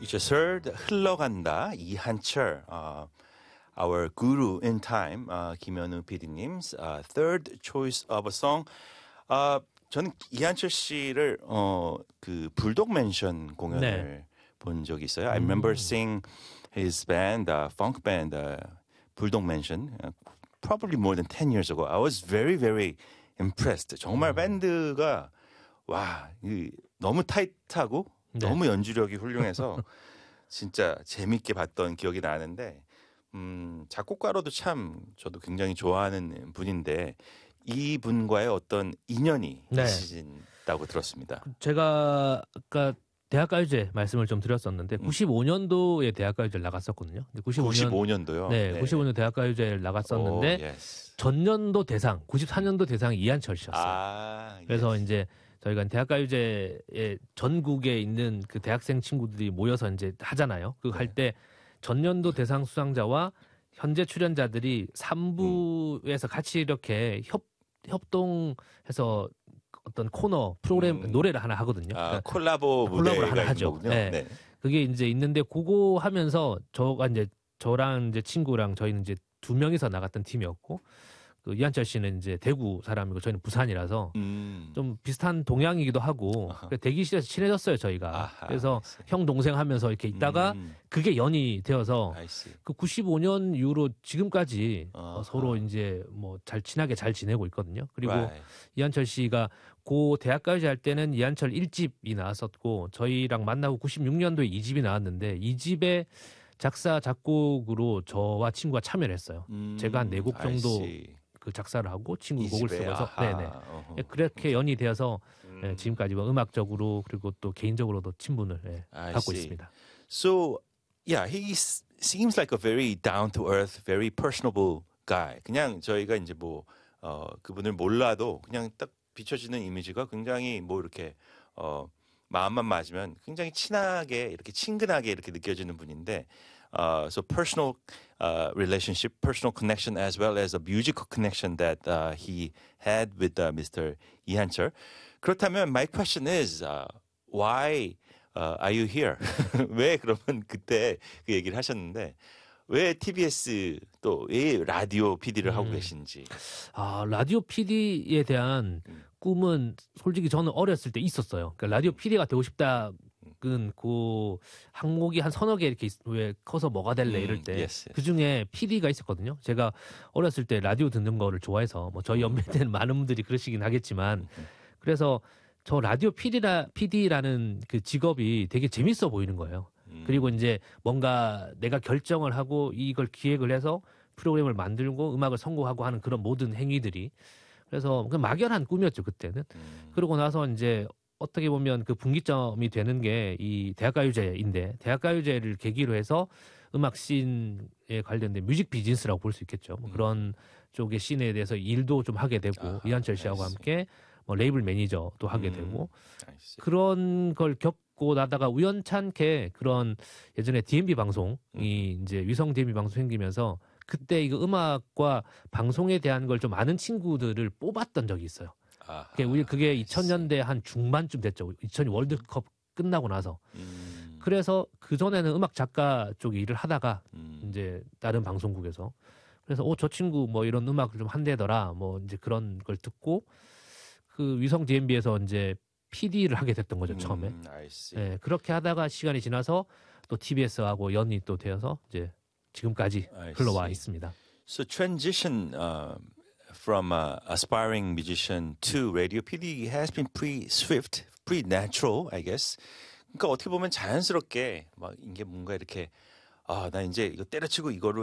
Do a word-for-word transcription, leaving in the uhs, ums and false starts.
You just heard 흘러간다 이한철, uh, our guru in time, uh, 김현우 피디님's uh, third choice of a song. Uh, 저는 이한철 씨를 어, 그 불독 맨션 공연을 네. 본 적이 있어요. I remember seeing his band, uh, funk band, uh, 불독 맨션, uh, probably more than ten years ago. I was very, very impressed. 정말 음. 밴드가 와, 이, 너무 타이트하고 네. 너무 연주력이 훌륭해서 진짜 재밌게 봤던 기억이 나는데 음, 작곡가로도 참 저도 굉장히 좋아하는 분인데 이분과의 어떤 인연이 네. 있으신다고 들었습니다. 제가 아까 대학가요제 말씀을 좀 드렸었는데 음. 구십오 년도에 대학가요제를 나갔었거든요. 근데 구십오 년, 구십오 년도요? 네, 네. 구십오 년 대학가요제를 나갔었는데 오, yes. 전년도 대상, 구십사 년도 대상이 이한철 씨였어요. 아, 그래서 yes. 이제 저희가 대학가요제에 전국에 있는 그 대학생 친구들이 모여서 이제 하잖아요. 그거 할 때 전년도 대상 수상자와 현재 출연자들이 삼 부에서 같이 이렇게 협, 협동해서 어떤 코너 프로그램 음. 노래를 하나 하거든요. 아, 그러니까 콜라보 콜라보를 무대가 하나 있는 하죠. 거군요. 네. 네. 그게 이제 있는데 그거 하면서 저가 이제 저랑 이제 친구랑 저희는 이제 두 명이서 나갔던 팀이었고 그 이한철 씨는 이제 대구 사람이고 저희는 부산이라서 음. 좀 비슷한 동양이기도 하고 아하. 대기실에서 친해졌어요 저희가. 아하, 그래서 I see. 형 동생 하면서 이렇게 있다가 음. 그게 연이 되어서 I see. 그 구십오 년 이후로 지금까지 어, 아하. 서로 이제 뭐 잘 친하게 잘 지내고 있거든요. 그리고 Right. 이한철 씨가 고 대학까지 할 때는 이한철 일 집이 나왔었고 저희랑 만나고 구십육 년도에 이 집이 나왔는데 이 집에 작사 작곡으로 저와 친구가 참여를 했어요. 음. 제가 한 네 곡 I 정도 see. 그 작사를 하고 친구 이 곡을 집에, 쓰면서 아하. 네네 어허. 예, 그렇게 연이 되어서 음. 예, 지금까지 뭐 음악적으로 그리고 또 개인적으로도 친분을 예, I 갖고 see. 있습니다. So, yeah, he s- seems like a very down to earth, very personable guy. 그냥 저희가 이제 뭐 어, 그분을 몰라도 그냥 딱 비춰지는 이미지가 굉장히 뭐 이렇게 어, 마음만 맞으면 굉장히 친하게 이렇게 친근하게 이렇게 느껴지는 분인데, uh, so personal uh, relationship, personal connection, as well as a musical connection that uh, he had with uh, Mister 이한철. 그렇다면 my question is, uh, why uh, are you here? 왜 그러면 그때 그 얘기를 하셨는데 왜 티비에스 또 왜 라디오 피디를 하고 음. 계신지. 아 라디오 피디에 대한 음. 꿈은 솔직히 저는 어렸을 때 있었어요. 그러니까 라디오 피디가 되고 싶다는 그 항목이 한 서너 개 이렇게 있- 왜 커서 뭐가 될래 이럴 음, 때 yes, yes. 그 중에 피디가 있었거든요. 제가 어렸을 때 라디오 듣는 거를 좋아해서 뭐 저희 연배 때는 많은 분들이 그러시긴 하겠지만 그래서 저 라디오 피디라 피디라는 그 직업이 되게 재밌어 보이는 거예요. 음. 그리고 이제 뭔가 내가 결정을 하고 이걸 기획을 해서 프로그램을 만들고 음악을 선곡하고 하는 그런 모든 행위들이 그래서 그 막연한 꿈이었죠 그때는. 음. 그러고 나서 이제 어떻게 보면 그 분기점이 되는 게 이 대학가요제인데 대학가요제를 계기로 해서 음악 씬에 관련된 뮤직 비즈니스라고 볼 수 있겠죠. 뭐 그런 쪽의 씬에 대해서 일도 좀 하게 되고 아하, 이한철 씨하고 I see. 함께 뭐 레이블 매니저도 하게 음. 되고 I see. 그런 걸 겪고 나다가 우연찮게 그런 예전에 디엠비 방송이 이제 위성 디엠비 방송 생기면서 그때 이거 음악과 방송에 대한 걸 좀 아는 친구들을 뽑았던 적이 있어요. 아하, 그게, 우리 그게 I 이천 년대 한 중반쯤 됐죠. 이천이 월드컵 끝나고 나서. 음. 그래서 그전에는 음악 작가 쪽 일을 하다가 음. 이제 다른 방송국에서 그래서 어, 저 친구 뭐 이런 음악을 좀 한대더라 뭐 이제 그런 걸 듣고 그 위성 디엠비에서 이제 피디를 하게 됐던 거죠, 처음에. 음, I see. 예, 그렇게 하다가 시간이 지나서 또 티비에스하고 연이 또 되어서 이제 지금까지 I 흘러와 see. 있습니다. So transition uh, from uh, aspiring musician to radio P D has been pretty swift, pretty natural, I guess. 그러니까 어떻게 보면 자연스럽게 막 이게 뭔가 이렇게 아, 나 이제 이거 때려치고 이거를